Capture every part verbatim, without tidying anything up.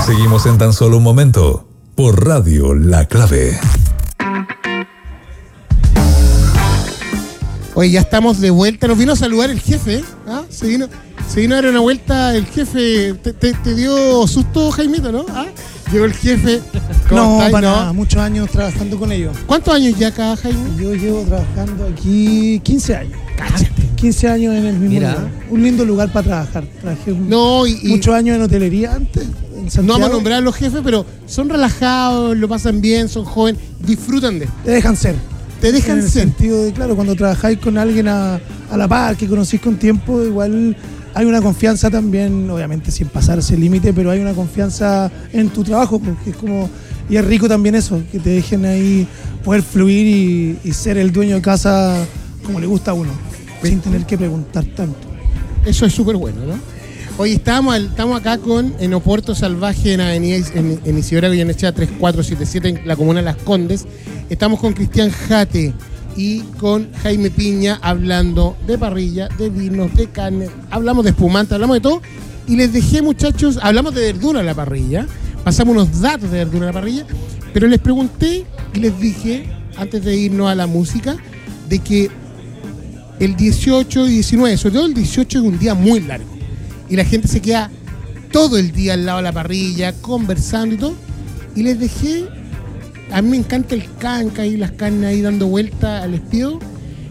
Seguimos en tan solo un momento por Radio La Clave. Oye, ya estamos de vuelta. Nos vino a saludar el jefe. ¿Ah? Se vino, se vino a dar una vuelta el jefe. ¿Te, te, te dio susto, Jaimito, no? ¿Ah? Llegó el jefe. No, estáis, para no? nada. Muchos años trabajando con ellos. ¿Cuántos años ya acá, Jaime? Yo llevo trabajando aquí quince años. Cállate. quince años en el mismo Mira. lugar. Un lindo lugar para trabajar. Trabajé No, y, y muchos años en hotelería antes. En no Santiago. vamos a nombrar a los jefes, pero son relajados, lo pasan bien, son jóvenes, disfrutan de esto. Te dejan ser. Te dejan en el ser. sentido de, claro, cuando trabajáis con alguien a, a la par, que conocís con tiempo, igual hay una confianza también, obviamente sin pasarse el límite, pero hay una confianza en tu trabajo, porque es como, y es rico también eso, que te dejen ahí poder fluir y, y ser el dueño de casa como le gusta a uno, sin tener que preguntar tanto. Eso es súper bueno, ¿no? Hoy estamos, al- estamos acá con en Oporto Salvaje en Avenida Is- en, en Isidora Goyenechea tres cuatro siete siete en la comuna de Las Condes. Estamos con Cristian Jate y con Jaime Piña hablando de parrilla, de vinos, de carne, hablamos de espumante, hablamos de todo. Y les dejé, muchachos, hablamos de verdura a la parrilla, pasamos unos datos de verdura a la parrilla, pero les pregunté y les dije, antes de irnos a la música, de que el dieciocho y diecinueve, sobre todo el dieciocho es un día muy largo. Y la gente se queda todo el día al lado de la parrilla, conversando y todo. Y les dejé, a mí me encanta el canca y las carnes ahí dando vuelta al espiedo.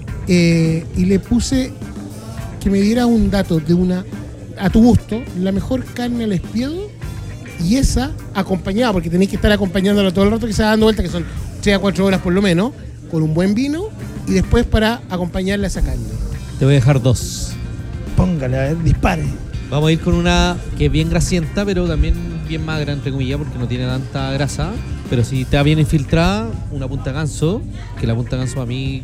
Eh, y le puse que me diera un dato de una, a tu gusto, la mejor carne al espiedo. Y esa acompañada, porque tenéis que estar acompañándola todo el rato que se va dando vuelta, que son tres a cuatro horas por lo menos, con un buen vino. Y después para acompañarle a esa carne. Te voy a dejar dos. Póngale, a ver, dispare. Vamos a ir con una que es bien grasienta, pero también bien magra, entre comillas, porque no tiene tanta grasa. Pero si está bien infiltrada, una punta ganso, que la punta ganso a mí...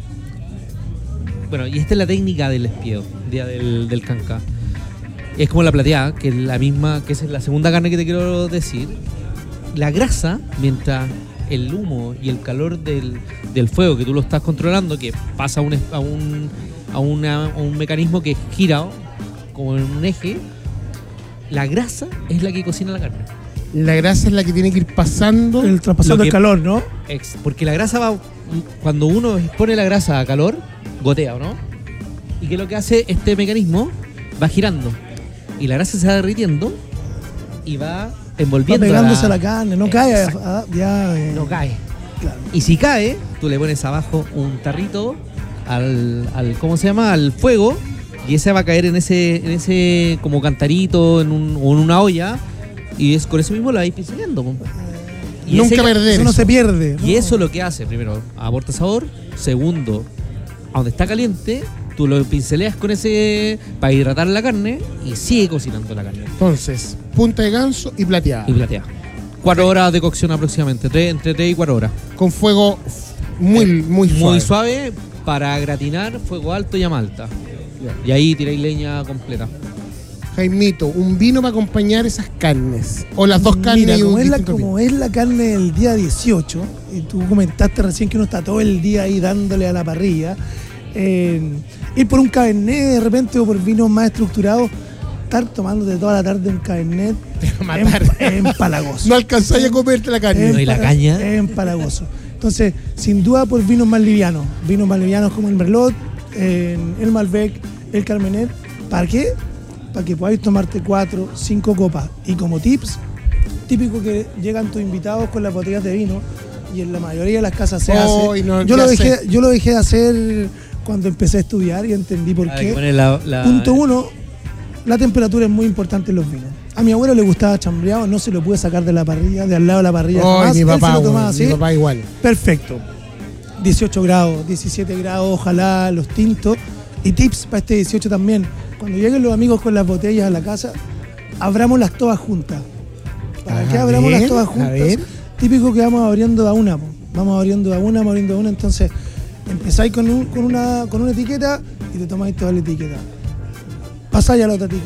Bueno, y esta es la técnica del espiedo, día del, del canca. Es como la plateada, que es la misma, que es la segunda carne que te quiero decir. La grasa, mientras el humo y el calor del, del fuego que tú lo estás controlando, que pasa a un, a un, a una- a un mecanismo que gira como en un eje, la grasa es la que cocina la carne. La grasa es la que tiene que ir pasando. El traspasando Lo el que- calor, ¿no? Ex- Porque la grasa va, cuando uno pone la grasa a calor, gotea, ¿o no? Y que lo que hace este mecanismo va girando. Y la grasa se va derritiendo y va Va envolviendo pegándose a la carne, no cae. Exacto. ah, ya, eh, No cae. Claro. Y si cae, tú le pones abajo un tarrito al, al ¿cómo se llama? Al fuego, y ese va a caer en ese, en ese como cantarito, en un, o en una olla, y es con eso mismo la vais pinceleando. po. Y Nunca ese- perder. Eso no eso. se pierde. ¿no? Y eso lo que hace, primero, aporta sabor. Segundo, a donde está caliente, tú lo pinceleas con ese para hidratar la carne y sigue cocinando la carne. Entonces, punta de ganso y plateada. Y platea. Cuatro horas de cocción aproximadamente, tres- entre tres y cuatro horas. Con fuego muy, muy suave. Muy suave para gratinar, fuego alto y a malta. Y ahí tiráis leña completa. Jaimito, un vino para acompañar esas carnes. O las dos carnes Mira, y como un es, la, distinto como vino. es la carne del día dieciocho, y tú comentaste recién que uno está todo el día ahí dándole a la parrilla, eh, ir por un cabernet de repente o por vinos más estructurados, estar tomándote toda la tarde un cabernet Te va a es matar. es empalagoso. No alcanzáis a comerte la carne. No, y la empala- caña. Es empalagoso. Entonces, sin duda por vinos más livianos, vinos más livianos como el Merlot, eh, el Malbec, el Carmener. ¿Para qué? Para que podáis tomarte cuatro, cinco copas. Y como tips, típico que llegan tus invitados con las botellas de vino y en la mayoría de las casas se Oh, hace. y no, yo, ya lo dejé, sé. yo lo dejé de hacer cuando empecé a estudiar y entendí por Hay que qué. poner la- la- Punto uno, la temperatura es muy importante en los vinos. A mi abuelo le gustaba chambreado, no se lo pude sacar de la parrilla, de al lado de la parrilla. Ay, jamás. mi Él papá, se lo tomaba güey, así. mi papá igual. Perfecto. dieciocho grados, diecisiete grados, ojalá los tintos. Y tips para este dieciocho también. Cuando lleguen los amigos con las botellas a la casa, abramoslas todas juntas. ¿Para A qué abramos ver, las todas a juntas? ver. Típico que vamos abriendo a una. po. Vamos abriendo a una, vamos abriendo a una. Entonces, empezáis con, un- con, una, con una etiqueta y te tomáis toda la etiqueta. Pasáis a la otra etiqueta.